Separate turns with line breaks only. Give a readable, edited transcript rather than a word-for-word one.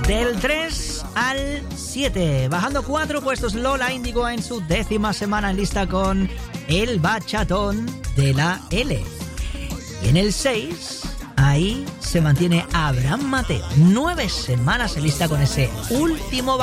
Del 3 al 7, bajando 4 puestos Lola Índigo en su 10ª semana en lista con El Bachatón de la L. Y en el 6, ahí se mantiene Abraham Mateo, 9 semanas en lista con ese último